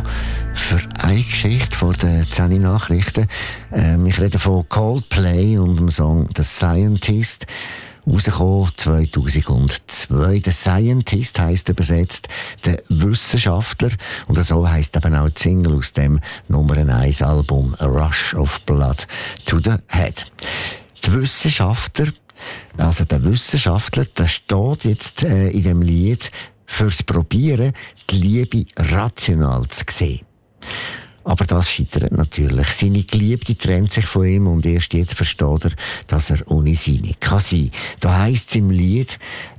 für eine Geschichte vor den 10 Nachrichten. Ich rede von Coldplay und dem Song «The Scientist». Rausgekommen 2002. «The Scientist» heisst übersetzt «der Wissenschaftler». Und so heisst eben auch die Single aus dem Nummer 1 Album «A Rush of Blood to the Head». Die Wissenschaftler, also der Wissenschaftler, der steht jetzt in dem Lied fürs Probieren, die Liebe rational zu sehen. Aber das scheitert natürlich. Seine Geliebte trennt sich von ihm und erst jetzt versteht er, dass er ohne sie nicht kann sein. Da heisst es im Lied,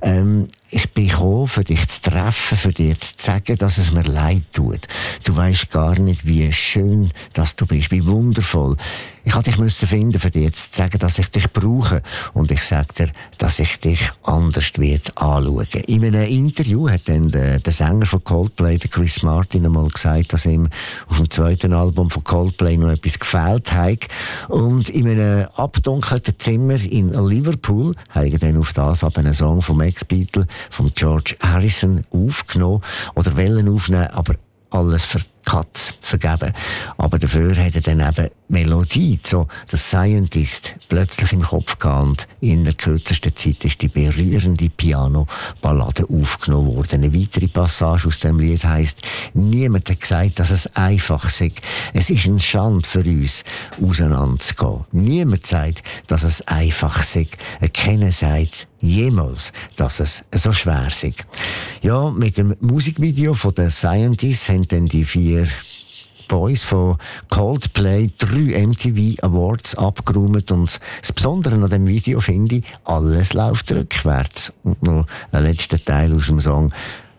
ich bin gekommen, für dich zu treffen, für dir zu sagen, dass es mir leid tut. Du weisst gar nicht, wie schön, dass du bist, wie wundervoll. Ich musste dich finden, für dir zu sagen, dass ich dich brauche. Und ich sage dir, dass ich dich anders wird anschauen. In einem Interview hat dann der Sänger von Coldplay, der Chris Martin, einmal gesagt, dass ihm auf dem zweiten Album von Coldplay noch etwas gefehlt hat. Und in einem abdunkelten Zimmer in Liverpool haben dann auf das aber einen Song vom Ex-Beatle, von George Harrison, aufgenommen. Oder wollen aufnehmen, aber alles für Katz vergeben. Aber dafür hat er dann eben Melodie, so «The Scientist», plötzlich im Kopf gehabt. Und in der kürzesten Zeit ist die berührende Piano-Ballade aufgenommen worden. Eine weitere Passage aus dem Lied heisst: «Niemand hat gesagt, dass es einfach sei. Es ist eine Schande für uns, auseinanderzugehen. Niemand sagt, dass es einfach sei. Keiner sagt jemals, dass es so schwer sei.» Ja, mit dem Musikvideo von «The Scientist» haben dann die 4 Boys von Coldplay 3 MTV Awards abgeräumt. Und das Besondere an dem Video finde ich, alles läuft rückwärts. Und noch ein letzter Teil aus dem Song.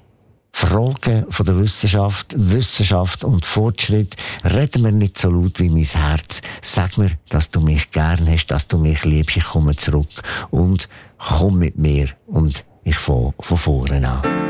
Fragen von der Wissenschaft und Fortschritt. Reden wir nicht so laut wie mein Herz. Sag mir, dass du mich gern hast, dass du mich liebst. Ich komme zurück und komm mit mir und ich fange von vorne an.